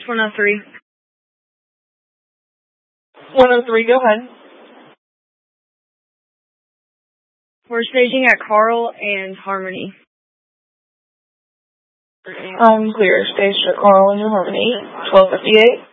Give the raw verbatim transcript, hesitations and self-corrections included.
It's one oh three. one oh three, go ahead. We're staging at Carl and Harmony. Um, clear. Stage at Carl and Harmony. twelve fifty-eight.